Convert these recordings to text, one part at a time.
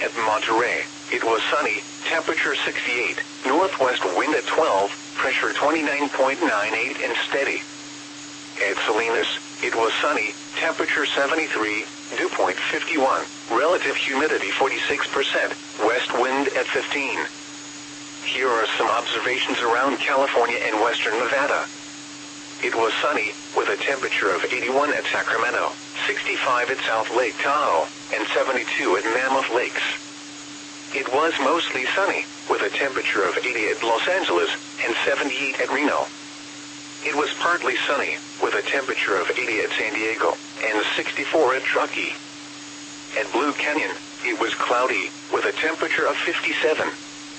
At Monterey, it was sunny, temperature 68, northwest wind at 12, pressure 29.98 and steady. At Salinas, it was sunny, temperature 73, dew point 51, relative humidity 46%, west wind at 15. Here are some observations around California and western Nevada. It was sunny, with a temperature of 81 at Sacramento, 65 at South Lake Tahoe, and 72 at Mammoth Lakes. It was mostly sunny, with a temperature of 80 at Los Angeles, and 78 at Reno. It was partly sunny, with a temperature of 80 at San Diego, and 64 at Truckee. At Blue Canyon, it was cloudy, with a temperature of 57.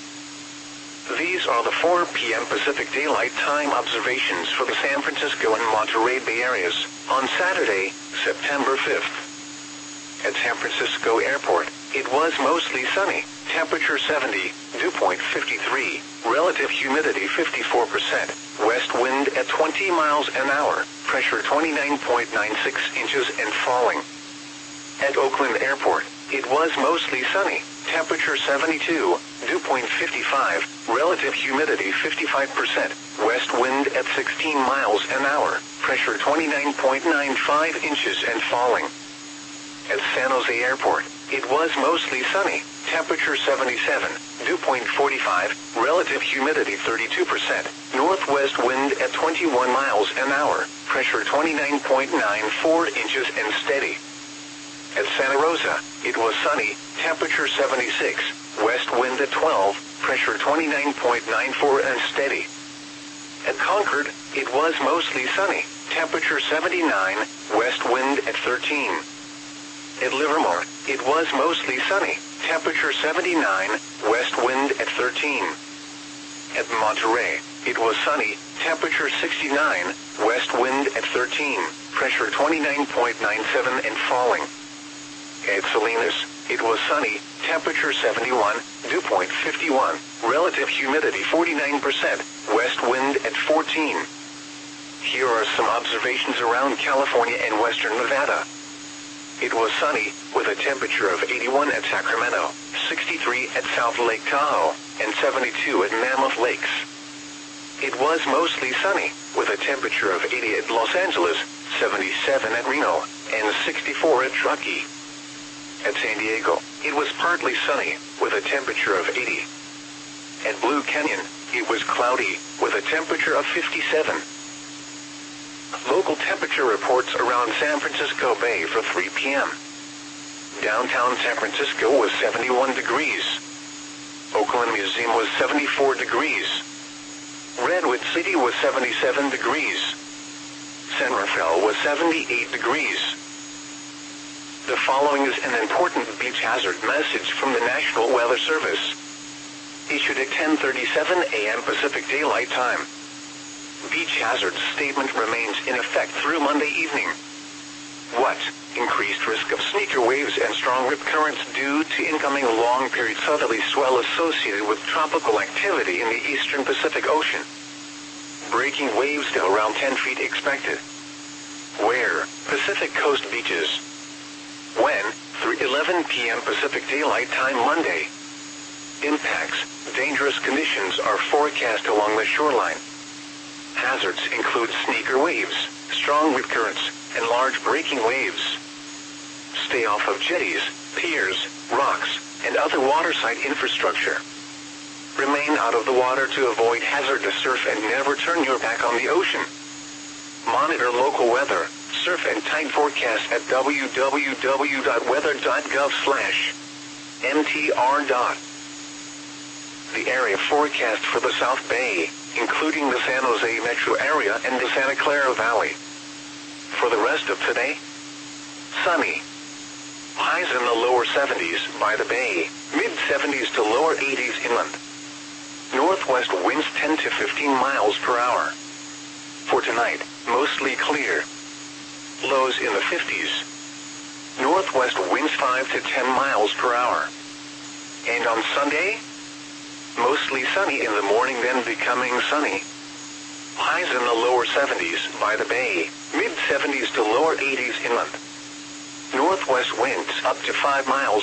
These are the 4 p.m. Pacific Daylight Time observations for the San Francisco and Monterey Bay areas on Saturday, September 5th. At San Francisco Airport, it was mostly sunny, temperature 70, dew point 53, relative humidity 54%, west wind at 20 miles an hour, pressure 29.96 inches and falling. At Oakland Airport, it was mostly sunny, temperature 72, dew point 55, relative humidity 55%, west wind at 16 miles an hour, pressure 29.95 inches and falling. At San Jose Airport, it was mostly sunny, temperature 77, dew point 45, relative humidity 32%, northwest wind at 21 miles an hour, pressure 29.94 inches and steady. At Santa Rosa, it was sunny, temperature 76, west wind at 12, pressure 29.94 and steady. At Concord, it was mostly sunny, temperature 79, west wind at 13. At Livermore, it was mostly sunny, temperature 79, west wind at 13. At Monterey, it was sunny, temperature 69, west wind at 13, pressure 29.97 and falling. At Salinas, it was sunny, temperature 71, dew point 51, relative humidity 49%, west wind at 14. Here are some observations around California and western Nevada. It was sunny, with a temperature of 81 at Sacramento, 63 at South Lake Tahoe, and 72 at Mammoth Lakes. It was mostly sunny, with a temperature of 80 at Los Angeles, 77 at Reno, and 64 at Truckee. At San Diego, it was partly sunny, with a temperature of 80. At Blue Canyon, it was cloudy, with a temperature of 57. Local temperature reports around San Francisco Bay for 3 p.m. Downtown San Francisco was 71 degrees. Oakland Museum was 74 degrees. Redwood City was 77 degrees. San Rafael was 78 degrees. The following is an important beach hazard message from the National Weather Service. Issued at 10:37 a.m. Pacific Daylight Time. Beach hazard statement remains in effect through Monday evening. What? Increased risk of sneaker waves and strong rip currents due to incoming long-period southerly swell associated with tropical activity in the eastern Pacific Ocean. Breaking waves to around 10 feet expected. Where? Pacific Coast beaches. When? Through 11 p.m. Pacific Daylight Time Monday. Impacts. Dangerous conditions are forecast along the shoreline. Hazards include sneaker waves, strong rip currents, and large breaking waves. Stay off of jetties, piers, rocks, and other waterside infrastructure. Remain out of the water to avoid hazardous surf and never turn your back on the ocean. Monitor local weather, surf and tide forecast at www.weather.gov/mtr. The area forecast for the South Bay, including the San Jose metro area and the Santa Clara Valley. For the rest of today, sunny. Highs in the lower 70s by the bay, mid-70s to lower 80s inland. Northwest winds 10 to 15 miles per hour. For tonight, mostly clear. Lows in the 50s. Northwest winds 5 to 10 miles per hour. And on Sunday, mostly sunny in the morning, then becoming sunny. Highs in the lower 70s by the bay, mid-70s to lower 80s inland. Northwest winds up to 5 miles